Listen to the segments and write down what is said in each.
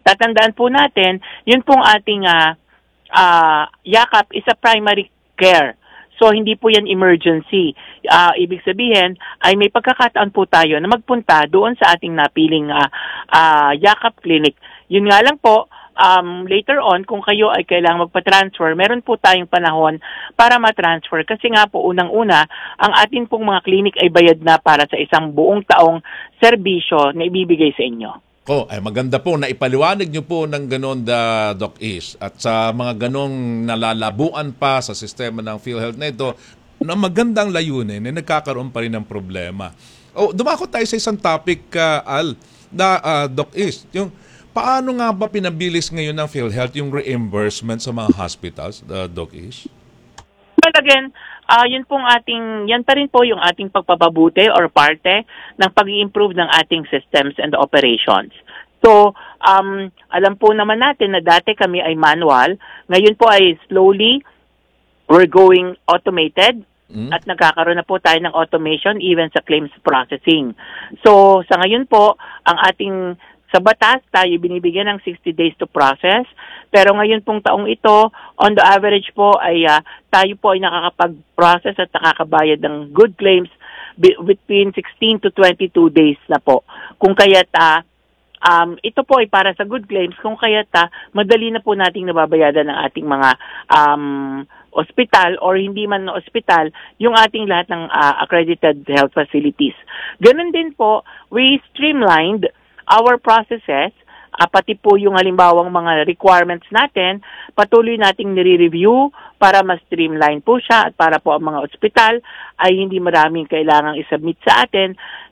Tatandaan po natin, yun pong ating yakap is a primary care. So, hindi po yan emergency. Ibig sabihin, ay may pagkakataon po tayo na magpunta doon sa ating napiling yakap clinic. Yun nga lang po, later on, kung kayo ay kailangang magpa-transfer, meron po tayong panahon para ma-transfer. Kasi nga po, unang-una, ang atin pong mga clinic ay bayad na para sa isang buong taong serbisyo na ibibigay sa inyo. Ay maganda po na ipaliwanag nyo po ng ganon, Doc Ish. At sa mga ganong nalalabuan pa sa sistema ng PhilHealth na ito, na magandang layunin, nagkakaroon pa rin ng problema. Dumako tayo sa isang topic, Doc Ish. Yung, paano nga ba pinabilis ngayon ng PhilHealth yung reimbursement sa mga hospitals, Doc Ish? Well, again, yan pa rin po yung ating pagpapabuti or parte ng pag-i-improve ng ating systems and operations. So, alam po naman natin na dati kami ay manual, ngayon po ay slowly we're going automated at nagkakaroon na po tayo ng automation even sa claims processing. So, sa ngayon po, ang ating sa batas, tayo binibigyan ng 60 days to process. Pero ngayon pong taong ito, on the average po, ay tayo po ay nakakapag-process at nakakabayad ng good claims between 16 to 22 days na po. Kung kaya't, ito po ay para sa good claims, kung kaya't madali na po nating nababayadan ng ating mga ospital or hindi man na ospital, yung ating lahat ng accredited health facilities. Ganun din po, we streamlined our processes, pati po yung halimbawang mga requirements natin, patuloy nating nire-review para mas streamline po siya at para po ang mga ospital ay hindi maraming kailangang isubmit sa atin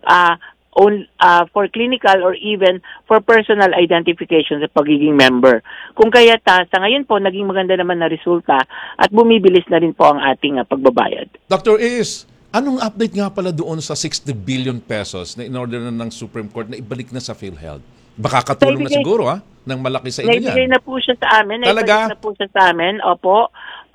for clinical or even for personal identification sa pagiging member. Kung kaya sa ngayon po, naging maganda naman na resulta at bumibilis na rin po ang ating pagbabayad. Dr. Is, anong update nga pala doon sa 60 billion pesos na in-order na ng Supreme Court na ibalik na sa PhilHealth? Baka katulong na siguro ng malaki sa inyo yan. Naibigay na po siya sa amin. Talaga? Naibalik na po siya sa amin. Opo.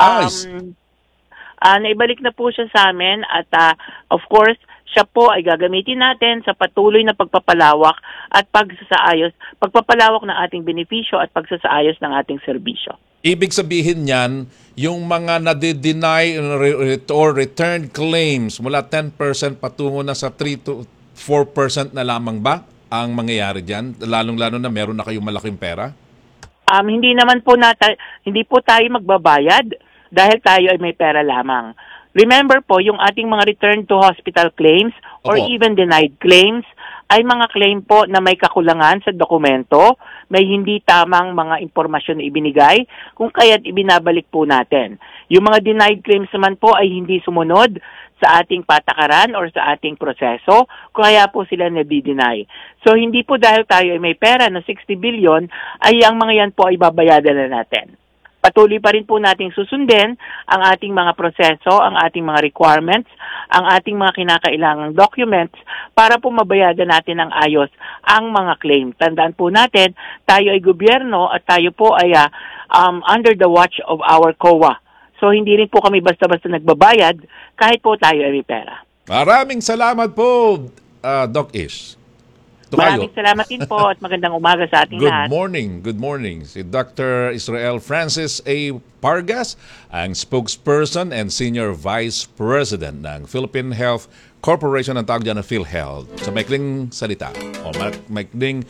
Naibalik na po siya sa amin at of course, siya po ay gagamitin natin sa patuloy na pagpapalawak at pagpapalawak ng ating benepisyo at pagsasaayos ng ating serbisyo. Ibig sabihin niyan, yung mga nade-deny or returned claims mula 10% patungo na sa 3 to 4% na lamang ba ang mangyayari diyan? Lalong-lalo na meron na kayong malaking pera? Hindi naman po hindi po tayo magbabayad dahil tayo ay may pera lamang. Remember po, yung ating mga return to hospital claims or even denied claims ay mga claim po na may kakulangan sa dokumento, may hindi tamang mga impormasyon na ibinigay, kung kaya't ibinabalik po natin. Yung mga denied claims naman po ay hindi sumunod sa ating patakaran or sa ating proseso, kaya po sila nadi-deny. So hindi po dahil tayo ay may pera na 60 billion, ay ang mga yan po ay babayadan na natin. Patuloy pa rin po nating susundin ang ating mga proseso, ang ating mga requirements, ang ating mga kinakailangang documents para po mabayadan natin ng ayos ang mga claim. Tandaan po natin, tayo ay gobyerno at tayo po ay under the watch of our COA. So hindi rin po kami basta-basta nagbabayad kahit po tayo ay may pera. Maraming salamat po, Doc Ish. Maraming salamat din po at magandang umaga sa ating lahat. Good morning. Si Dr. Israel Francis A. Pargas, ang spokesperson and senior vice president ng Philippine Health Corporation, ang tawag dyan na PhilHealth. Sa maikling salita, o maikling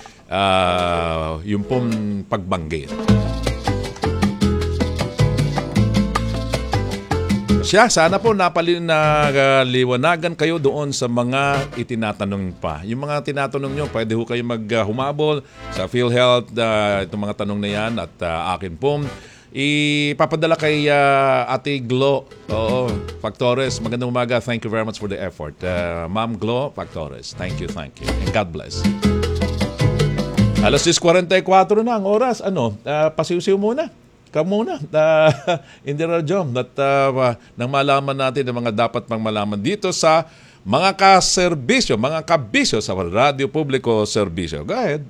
yung pong pagbanggit. Sana po naliwanagan kayo doon sa mga itinatanong pa. Yung mga tinatanong nyo, pwede ho kayo humabol sa PhilHealth, itong mga tanong na yan at akin po. Ipapadala kay Ate Glo Factores. Magandang umaga. Thank you very much for the effort. Ma'am Glo Factores. Thank you. And God bless. Alas 6:44 na ang oras. Pasiw-siw muna. Kamuna, in the radio, nang malaman natin ang mga dapat pang malaman dito sa mga kaserbisyo, mga kabisyo sa Radyo Publiko Serbisyo. Go ahead.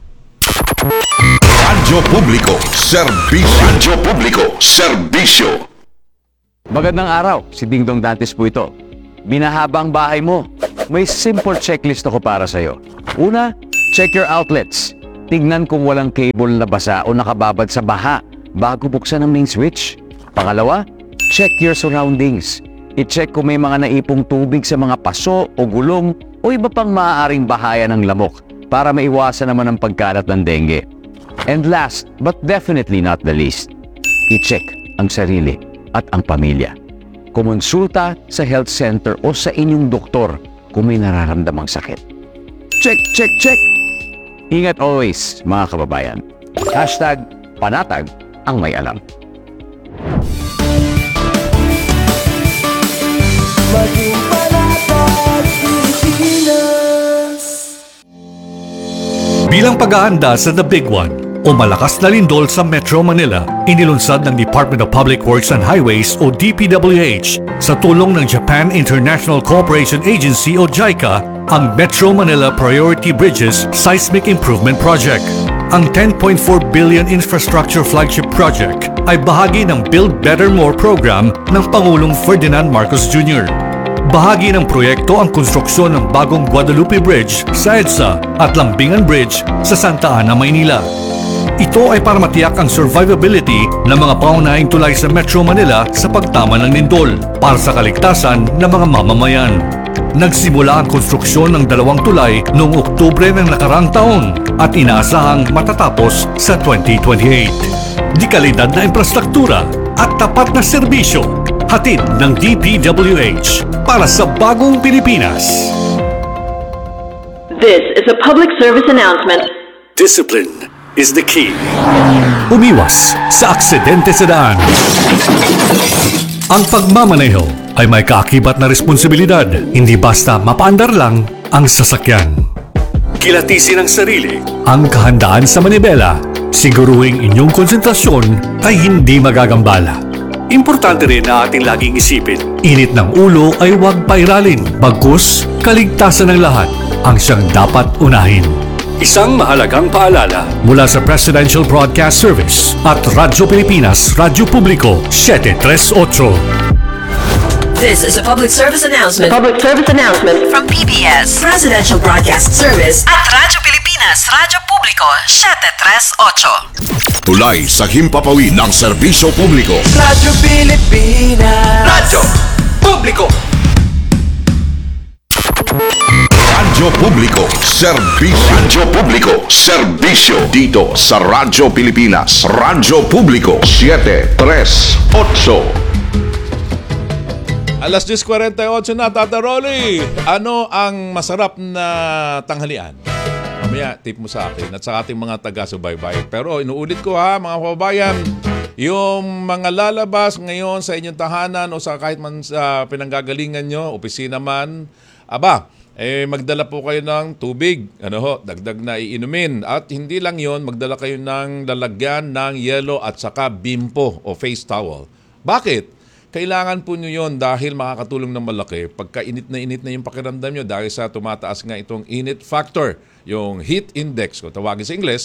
Radyo Publiko Serbisyo. Radyo Publiko Serbisyo. Magandang araw, si Dingdong Dantes po ito. Binahaba ang bahay mo. May simple checklist ako para sa'yo. Una, check your outlets. tignan kung walang cable na basa o nakababad sa baha bago buksan ang main switch. Pangalawa, check your surroundings. I-check kung may mga naipong tubig sa mga paso o gulong o iba pang maaaring bahaya ng lamok para maiwasan naman ang pagkalat ng dengue. And last, but definitely not the least, i-check ang sarili at ang pamilya. Kumonsulta sa health center o sa inyong doktor kung may nararamdamang sakit. Check, check, check! Ingat always, mga kababayan. #panatag ang may alam. Maging panatag Pilipinas. Bilang pag-aanda sa The Big One o malakas na lindol sa Metro Manila, inilunsad ng Department of Public Works and Highways o DPWH sa tulong ng Japan International Cooperation Agency o JICA ang Metro Manila Priority Bridges Seismic Improvement Project. Ang 10.4 billion infrastructure flagship project ay bahagi ng Build Better More program ng Pangulong Ferdinand Marcos Jr. Bahagi ng proyekto ang konstruksyon ng bagong Guadalupe Bridge sa EDSA at Lambingan Bridge sa Santa Ana, Maynila. Ito ay para matiyak ang survivability ng mga pangunahing tulay sa Metro Manila sa pagtama ng lindol para sa kaligtasan ng mga mamamayan. Nagsimula ang konstruksyon ng 2 tulay noong Oktubre ng nakaraang taon at inaasahang matatapos sa 2028. Di kalidad na infrastruktura at tapat na serbisyo, hatid ng DPWH para sa bagong Pilipinas. This is a public service announcement. Discipline is the key. Umiwas sa aksidente sa daan. Ang pagmamaneho ay may kaakibat na responsibilidad, hindi basta mapaandar lang ang sasakyan. Kilatisin ang sarili, ang kahandaan sa manibela, siguruhing inyong konsentrasyon ay hindi magagambala. Importante rin na ating laging isipin, init ng ulo ay huwag pairalin, bagkus kaligtasan ng lahat ang siyang dapat unahin. Isang mahalagang paalala mula sa Presidential Broadcast Service at Radyo Pilipinas, Radyo Publiko 738. This is a public service announcement Public service announcement. from PBS, Presidential Broadcast Service at Radyo Pilipinas, Radyo Publiko 738. Tulay sa himpapawid ng serbisyo publiko. Radyo Pilipinas. Radyo Publiko. Radyo Publiko, serbisyo. Radyo Publiko, serbisyo. Dito sa Radyo Pilipinas, Radyo Publiko 738. Alas 10:48 na, Tata Rolly. Ano ang masarap na tanghalian? Mamaya, tip mo sa akin at sa ating mga taga-subaybay. Pero inuulit ko ha, mga kababayan, yung mga lalabas ngayon sa inyong tahanan o sa kahit man sa pinanggagalingan nyo, opisina man, magdala po kayo ng tubig, dagdag na iinumin. At hindi lang yon, magdala kayo ng lalagyan ng yelo at saka bimpo o face towel. Bakit? Kailangan po nyo yun dahil makakatulong ng malaki pagka init na yung pakiramdam nyo dahil sa tumataas nga itong init factor, yung heat index, kung tawagin sa Ingles.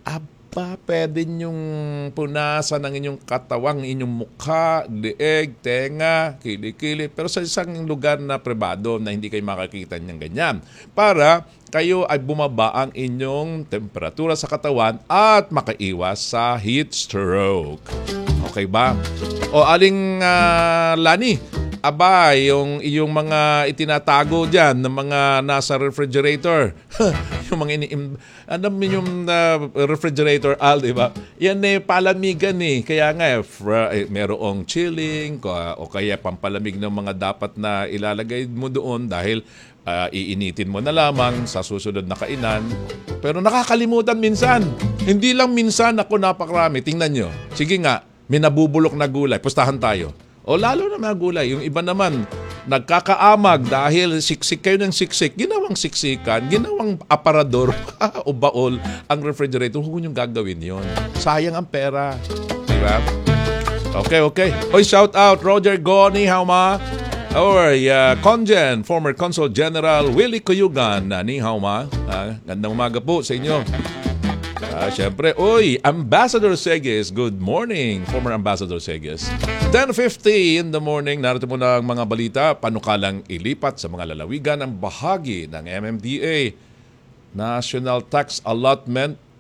Pwede nyong punasan ang inyong katawang, inyong mukha, leeg, tenga, kilikili, pero sa isang lugar na pribado na hindi kayo makakita niyang ganyan. Para kayo ay bumaba ang inyong temperatura sa katawan at makaiwas sa heat stroke. Okay ba? O aling Lani, yung iyong mga itinatago dyan ng mga nasa refrigerator. Yung mga yung refrigerator, di ba? Yan palamigan Kaya nga, merong chilling o kaya pampalamig ng mga dapat na ilalagay mo doon dahil iinitin mo na lamang sa susunod na kainan. Pero nakakalimutan minsan. Hindi lang minsan, ako napakarami. Tingnan nyo. Sige nga, may nabubulok na gulay. Pustahan tayo. O lalo na mga gulay. Yung iba naman, nagkakaamag dahil siksik kayo ng siksik. Ginawang siksikan, ginawang aparador o baol ang refrigerator. Huwag niyong gagawin yon. Sayang ang pera. Diba? Okay. Oy, shout out Roger Goni, Hauma. Or Congen, former Consul General Willie Cuyugan. Ni Hauma. Gandang umaga po sa inyo. Siyempre, Ambassador Seges, good morning, former Ambassador Seges. 10:50 in the morning, narito mo na ang mga balita, panukalang ilipat sa mga lalawigan ang bahagi ng MMDA. National Tax Allotment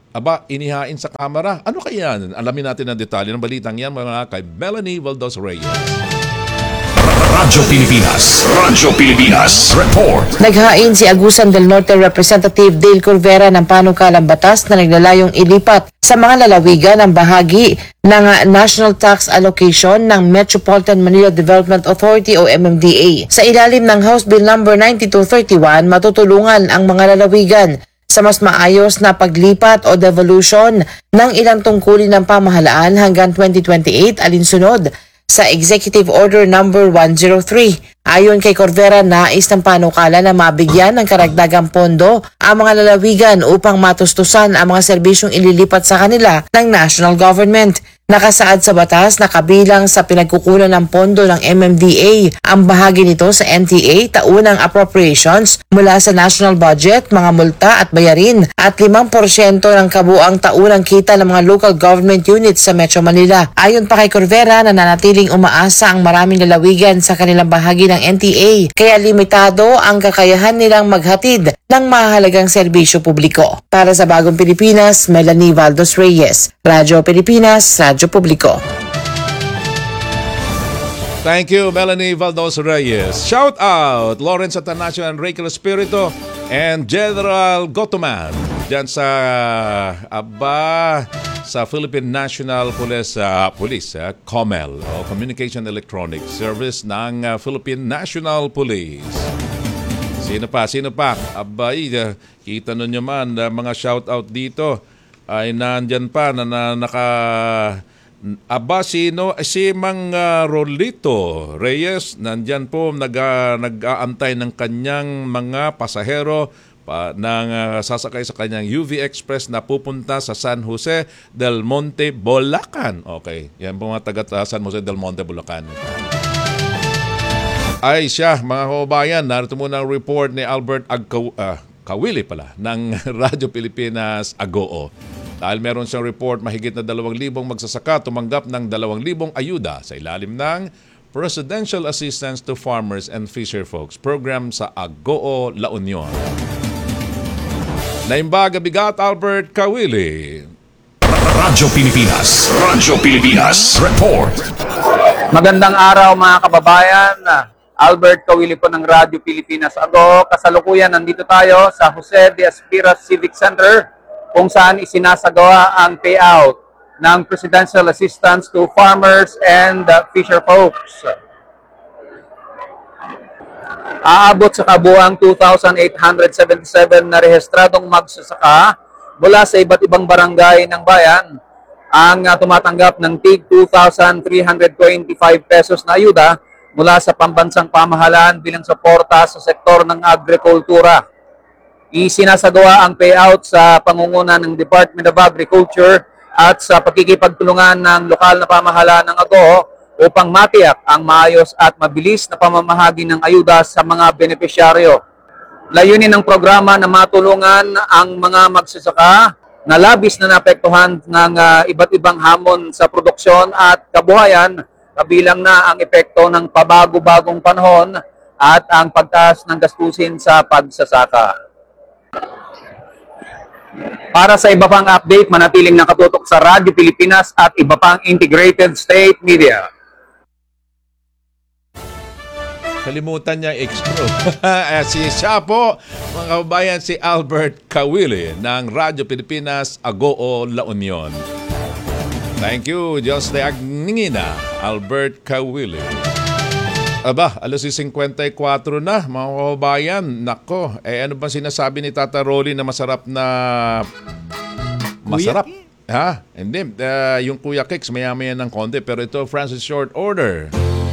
inihain sa kamera. Ano kaya yan? Alamin natin ang detalye ng balitang yan mga kay Melanie Valdos Reyes. Radyo Pilipinas Report. Naghain si Agusan del Norte Representative Dale Corvera ng panukalang batas na naglalayong ilipat sa mga lalawigan ang bahagi ng National Tax Allocation ng Metropolitan Manila Development Authority o MMDA. Sa ilalim ng House Bill No. 9231, matutulungan ang mga lalawigan sa mas maayos na paglipat o devolution ng ilang tungkulin ng pamahalaan hanggang 2028 alinsunod sa Executive Order No. 103. Ayon kay Corvera, nais ng panukala na mabigyan ng karagdagang pondo ang mga lalawigan upang matustusan ang mga serbisyong ililipat sa kanila ng national government. Nakasaad sa batas na kabilang sa pinagkukunan ng pondo ng MMDA ang bahagi nito sa NTA, taunang appropriations mula sa national budget, mga multa at bayarin at 5% ng kabuang taunang kita ng mga local government units sa Metro Manila. Ayon pa kay Corvera, nananatiling umaasa ang maraming lalawigan sa kanilang bahagi ng NTA, kaya limitado ang kakayahan nilang maghatid ng mahalagang serbisyo publiko. Para sa Bagong Pilipinas, Melanie Valdos Reyes, Radyo Pilipinas, Radyo Publiko. Thank you, Melanie Valdos Reyes. Shout out, Lawrence Atanasio and Rachel Espirito and General Gotoman dyan sa Philippine National Police, COMEL o Communication Electronic Service ng Philippine National Police. Sino pa? Kita nyo man mga shout out dito ay nandyan pa na sino? Si Mang Rolito Reyes, nandyan po nag-aantay ng kanyang mga pasahero nang sasakay sa kanyang UV Express na pupunta sa San Jose del Monte, Bulacan. Okay, yan po mga taga San Jose del Monte, Bulacan. Ay siya, mga kababayan, narito muna ang report ni Albert Kawili pala ng Radyo Pilipinas Agoo. Dahil meron siyang report, mahigit na 2,000 magsasaka tumanggap ng 2,000 ayuda sa ilalim ng Presidential Assistance to Farmers and Fisherfolks program sa Agoo, La Union. Naimbaga bigat, Albert Kawili. Radyo Pilipinas Report. Magandang araw mga kababayan. Albert Kawili po ng Radyo Pilipinas Agoo. Kasalukuyan nandito tayo sa Jose de Aspira Civic Center kung saan isinasagawa ang payout ng Presidential Assistance to Farmers and Fisherfolks. Aabot sa kabuang 2,877 na rehistradong magsasaka mula sa iba't ibang barangay ng bayan ang tumatanggap ng tig 2,325 pesos na ayuda mula sa pambansang pamahalaan bilang suporta sa sektor ng agrikultura. Isinasagawa ang payout sa pangunguna ng Department of Agriculture at sa pagkikipagtulungan ng lokal na pamahalaan ng Agoo upang matiyak ang maayos at mabilis na pamamahagi ng ayuda sa mga benepisyaryo. Layunin ng programa na matulungan ang mga magsasaka na labis na naapektuhan ng iba't ibang hamon sa produksyon at kabuhayan, kabilang na ang epekto ng pabago-bagong panahon at ang pagtaas ng gastusin sa pagsasaka. Para sa iba pang update, manatiling nakatutok sa Radyo Pilipinas at iba pang integrated state media. Kalimutan niya extra. Siya po, mga kababayan, si Albert Kawili ng Radyo Pilipinas Agoo, La Union. Thank you, Diyos de Agningina, Albert Kawili. 54 na, mga kababayan. Nako, ano ba sinasabi ni Tata Rolly na masarap na... Masarap? Ha? Hindi. Yung Kuya Kicks, maya-maya ng konti. Pero ito, Francis Short Order.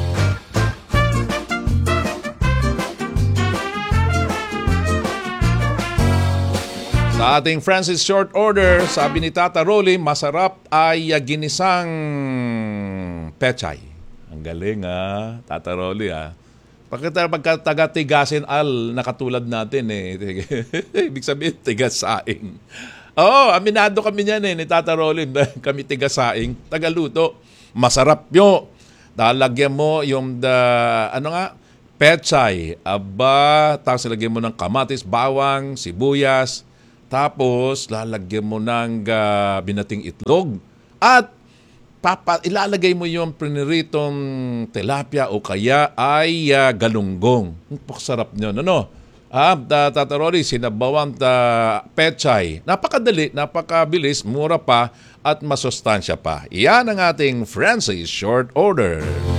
Sa ating Francis Short Order, sabi ni Tata Rolly, masarap ay ginisang pechay. Ang galing Tata Rolly pagkataga-tigasin nakatulad natin Ibig sabihin, tigasaing. Aminado kami niyan ni Tata Rolly. Kami tigasaing, tagaluto. Masarap yun. Lalagyan mo yung pechay. Tapos lagyan mo ng kamatis, bawang, sibuyas. Tapos, lalagyan mo ng binating itlog. At ilalagay mo yung priniritong tilapia o kaya ay galunggong. Sarap nyo. Ano? Tata Rory, sinabawang pechay. Napakadali, napakabilis, mura pa at masustansya pa. Iyan ang ating Francis Short Order.